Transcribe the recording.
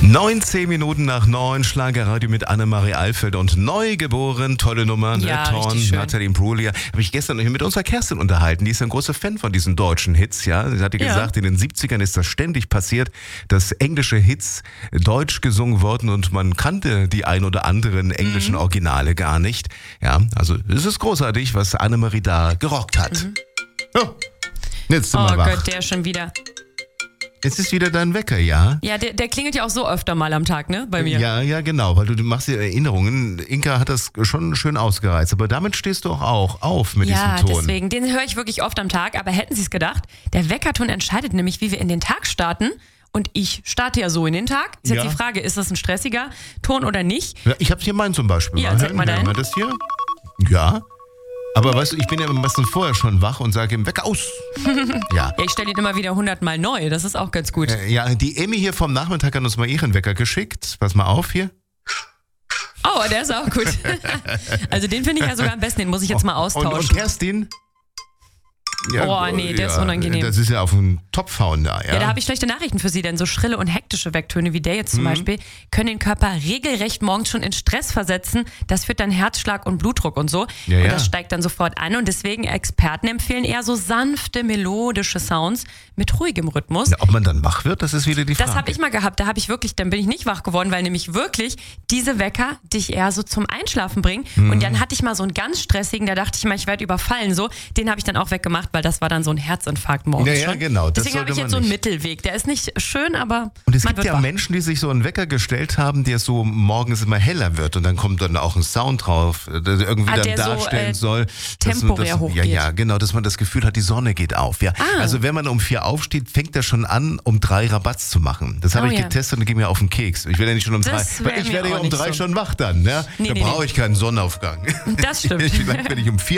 19 Minuten nach 9, Schlagerradio mit Annemarie Alfeld und Neugeboren, tolle Nummer, Ja, Torn, richtig schön. Natalie Imbruglia. Habe ich gestern mit unserer Kerstin unterhalten, die ist ein großer Fan von diesen deutschen Hits, ja. Sie hatte gesagt, in den 70ern ist das ständig passiert, dass englische Hits deutsch gesungen wurden und man kannte die ein oder anderen englischen Originale gar nicht. Ja, also es ist großartig, was Annemarie da gerockt hat. Oh, jetzt sind wir Oh wach. Gott, der schon wieder. Jetzt ist wieder dein Wecker, ja? Ja, der klingelt ja auch so öfter mal am Tag, ne? Bei mir. Ja, genau, weil du machst dir Erinnerungen. Inka hat das schon schön ausgereizt, aber damit stehst du auch auf mit Ja, diesem Ton. deswegen, den höre ich wirklich oft am Tag, aber hätten Sie es gedacht, der Weckerton entscheidet nämlich, wie wir in den Tag starten. Und ich starte ja so in den Tag. Ist jetzt Ja. die Frage, ist das ein stressiger Ton oder nicht? Ja, ich hab's hier meinen zum Beispiel. Ja, zeig mal Hören wir deinen. das hier? Ja. Aber weißt du, ich bin ja am besten vorher schon wach und sage im Wecker aus. Ja. Ja, ich stelle ihn immer wieder 100-mal neu, das ist auch ganz gut. Ja, die Emmy hier vom Nachmittag hat uns mal ihren Wecker geschickt. Pass mal auf hier. Oh, der ist auch gut. Also den finde ich ja sogar am besten, den muss ich jetzt mal Und austauschen. Kerstin? Oh, nee, der ist unangenehm. Das ist ja auf den Topf hauen da, ja. Ja, da habe ich schlechte Nachrichten für Sie, denn so schrille und hektische Wecktöne wie der jetzt zum Beispiel können den Körper regelrecht morgens schon in Stress versetzen. Das führt dann Herzschlag und Blutdruck und so. Ja, und ja. das steigt dann sofort an und deswegen Experten empfehlen eher so sanfte, melodische Sounds mit ruhigem Rhythmus. Ja, ob man dann wach wird, das ist wieder die Frage. Das habe ich mal gehabt, dann bin ich nicht wach geworden, weil nämlich wirklich diese Wecker dich eher so zum Einschlafen bringen. Und dann hatte ich mal so einen ganz stressigen, da dachte ich mal, ich werde überfallen, so. Den habe ich dann auch weggemacht, weil das war dann so ein Herzinfarkt morgens Ja, schon. genau, das Deswegen habe ich sollte jetzt man so einen nicht. Mittelweg. Der ist nicht schön, aber Und es man gibt wird ja wach. Menschen, die sich so einen Wecker gestellt haben, der so morgens immer heller wird und dann kommt dann auch ein Sound drauf, der irgendwie dann der so, darstellen soll. temporär hochgeht. Ja, genau, dass man das Gefühl hat, die Sonne geht auf. Ja. Also wenn man um 4 aufsteht, fängt er schon an, um 3 Rabatz zu machen. Das habe Oh ich ja. getestet und ging mir auf den Keks. Ich werde ja nicht schon um 3, Das weil wär ich mir werde ja auch um nicht 3 so. schon wach dann. Ja? Nee, Da nee, brauche nee. ich keinen Sonnenaufgang. Das stimmt. Vielleicht, wenn ich um 4